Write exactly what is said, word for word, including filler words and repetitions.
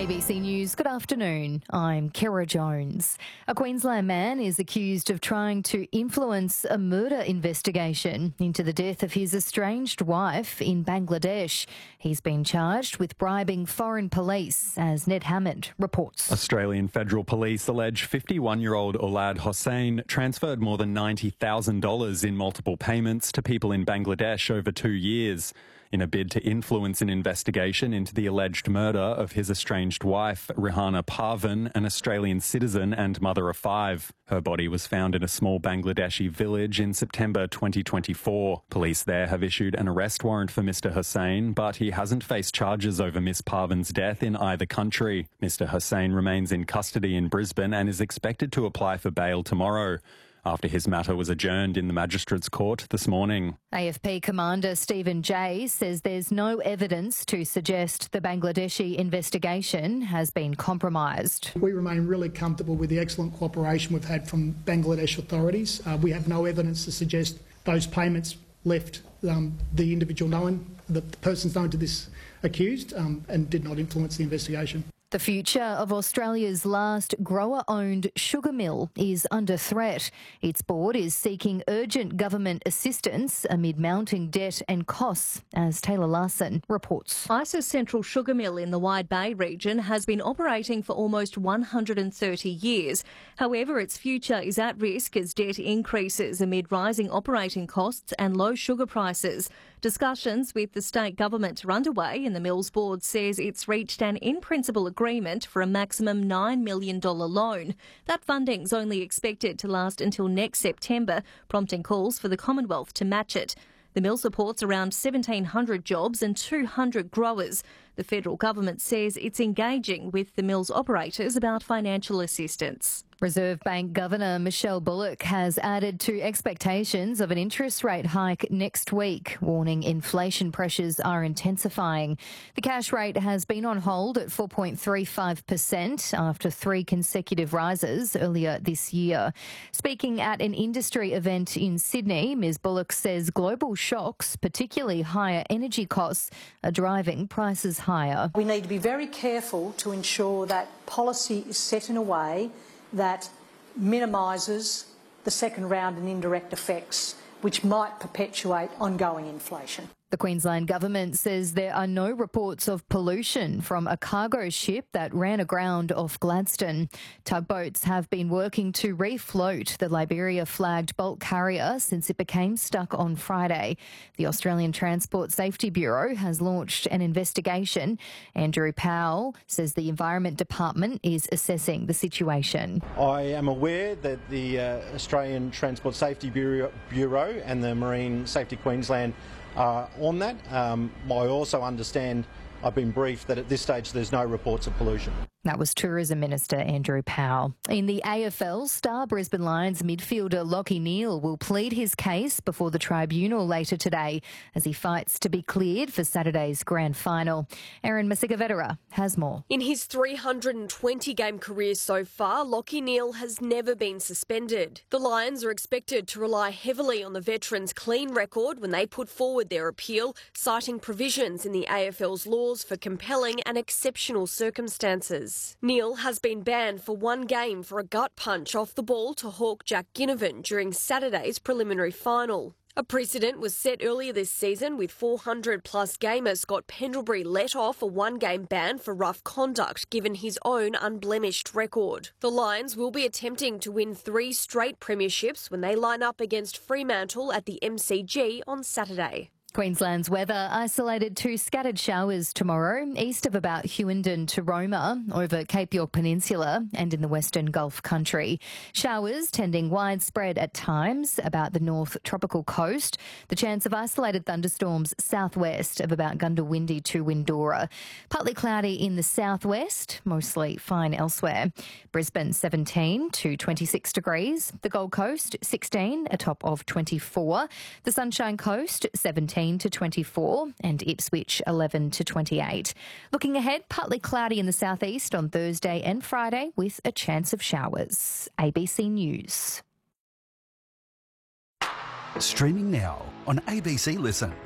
A B C News, good afternoon. I'm Kira Jones. A Queensland man is accused of trying to influence a murder investigation into the death of his estranged wife in Bangladesh. He's been charged with bribing foreign police, as Ned Hammond reports. Australian Federal Police allege fifty-one-year-old Olad Hossain transferred more than ninety thousand dollars in multiple payments to people in Bangladesh over two years. In a bid to influence an investigation into the alleged murder of his estranged wife, Rehana Parvin, an Australian citizen and mother of five. Her body was found in a small Bangladeshi village in September twenty twenty-four. Police there have issued an arrest warrant for Mister Hossain, but he hasn't faced charges over Miss Parvin's death in either country. Mister Hossain remains in custody in Brisbane and is expected to apply for bail tomorrow, after his matter was adjourned in the Magistrates Court this morning. A F P Commander Stephen Jay says there's no evidence to suggest the Bangladeshi investigation has been compromised. We remain really comfortable with the excellent cooperation we've had from Bangladesh authorities. Uh, we have no evidence to suggest those payments left um, the individual known, the persons known to this accused, um, and did not influence the investigation. The future of Australia's last grower-owned sugar mill is under threat. Its board is seeking urgent government assistance amid mounting debt and costs, as Taylor Larson reports. Isis Central Sugar Mill in the Wide Bay region has been operating for almost one hundred thirty years. However, its future is at risk as debt increases amid rising operating costs and low sugar prices. Discussions with the state government are underway, and the mill's board says it's reached an in-principle agreement for a maximum nine million dollars loan. That funding's only expected to last until next September, prompting calls for the Commonwealth to match it. The mill supports around seventeen hundred jobs and two hundred growers. The federal government says it's engaging with the mill's operators about financial assistance. Reserve Bank Governor Michelle Bullock has added to expectations of an interest rate hike next week, warning inflation pressures are intensifying. The cash rate has been on hold at four point three five percent after three consecutive rises earlier this year. Speaking at an industry event in Sydney, Miz Bullock says global shocks, particularly higher energy costs, are driving prices higher. We need to be very careful to ensure that policy is set in a way that minimises the second round and indirect effects, which might perpetuate ongoing inflation. The Queensland Government says there are no reports of pollution from a cargo ship that ran aground off Gladstone. Tugboats have been working to refloat the Liberia-flagged bulk carrier since it became stuck on Friday. The Australian Transport Safety Bureau has launched an investigation. Andrew Powell says the Environment Department is assessing the situation. I am aware that the uh, Australian Transport Safety Bureau, Bureau and the Marine Safety Queensland are on that. Um, I also understand, I've been briefed that at this stage there's no reports of pollution. That was Tourism Minister Andrew Powell. In the A F L, star Brisbane Lions midfielder Lachie Neale will plead his case before the tribunal later today as he fights to be cleared for Saturday's grand final. Erin Masigavetera has more. In his three hundred twenty game career so far, Lachie Neale has never been suspended. The Lions are expected to rely heavily on the veteran's clean record when they put forward their appeal, citing provisions in the A F L's laws for compelling and exceptional circumstances. Neale has been banned for one game for a gut punch off the ball to Hawk Jack Ginnivan during Saturday's preliminary final. A precedent was set earlier this season with four hundred plus gamer Scott Pendlebury let off a one-game ban for rough conduct given his own unblemished record. The Lions will be attempting to win three straight premierships when they line up against Fremantle at the M C G on Saturday. Queensland's weather isolated to scattered showers tomorrow, east of about Hughenden to Roma, over Cape York Peninsula and in the Western Gulf country. Showers tending widespread at times about the north tropical coast. The chance of isolated thunderstorms southwest of about Gundawindi to Windora. Partly cloudy in the southwest, mostly fine elsewhere. Brisbane seventeen to twenty-six degrees. The Gold Coast sixteen, a top of twenty-four. The Sunshine Coast seventeen to twenty-four and Ipswich eleven to twenty-eight. Looking ahead, partly cloudy in the southeast on Thursday and Friday with a chance of showers. A B C News. Streaming now on A B C Listen.